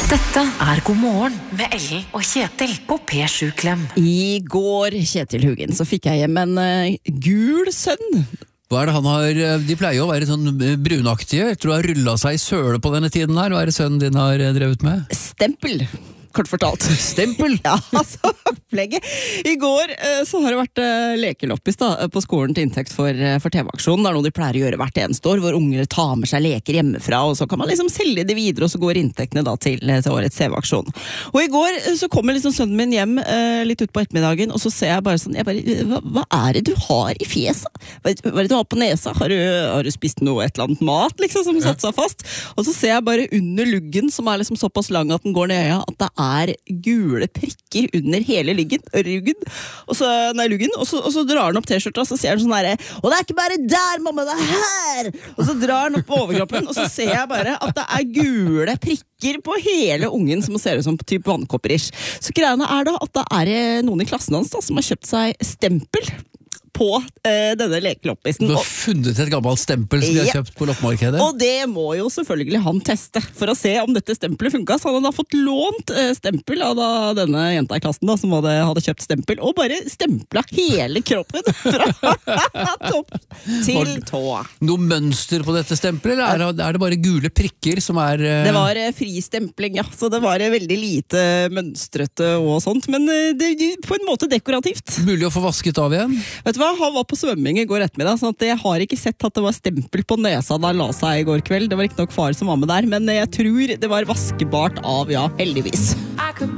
Dette God morgen med Ellen og Kjetil på P7 Klem. I går, Kjetil Hugin, så fikk jeg hjem en gul sønn. Hva det han har? De pleier jo å være sånn brunaktige. Jeg tror han rullet seg i søle på denne tiden her. Hva det sønnen din har drevet med? Stempel. Kort fortalt. Stempel? Ja, altså, opplegget. I går så har det vært lekeloppis på skolen til inntekt for TV-aksjonen. Det noe de pleier å gjøre hvert eneste år, hvor unger tar med seg leker hjemmefra, og så kan man liksom selge det videre, og så går inntektene da til årets TV-aksjon. Og i går så kommer liksom sønnen min hjem litt ut på ettermiddagen, og så ser jeg bare sånn, hva er det du har i fjeset? Hva er det du har på nesa? Har du spist noe, et eller annet mat, liksom, som satt seg fast? Og så ser jeg bare under luggen, som er liksom såpass lang at den går ned i øya, at det gule prikker under hele ruggen, og så drar han opp t-skjorta, og så sier han sånn her, og det ikke bare der, mamma, det her! Og så drar han opp på overkroppen, og så ser jeg bare at det gule prikker på hele ungen som ser ut som typ vannkopper-ish. Så greiene da at det noen i klassen hans da, som har kjøpt seg stempel på denne lekeloppisen. Du har funnet et gammelt stempel som de har kjøpt på loppemarkedet? Og det må jo selvfølgelig han teste, for å se om dette stempelet funket. Så han hadde fått lånt stempel av denne jenta i klassen da, som hadde kjøpt stempel, og bare stemplet hele kroppen fra topp til tå. Noe mønster på dette stempelet, eller det bare gule prikker som Det var fristempling, ja. Så det var veldig lite mønstrete og sånt, men det på en måte dekorativt. Mulig å få vasket av igjen? Vet du hva? Han var på svømming i går ettermiddag, sånn at jeg har ikke sett at det var stempel på nesa da han la seg i går kveld. Det var ikke nok far som var med der, men jeg tror det var vaskebart av, ja, heldigvis.